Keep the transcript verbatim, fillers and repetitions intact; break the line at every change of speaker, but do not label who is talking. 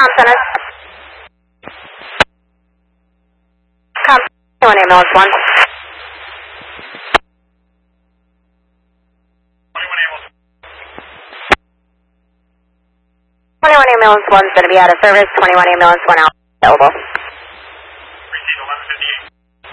Com Center. Com twenty-one ambulance one. twenty-one ambulance one is going to be out of service. twenty-one ambulance one out available.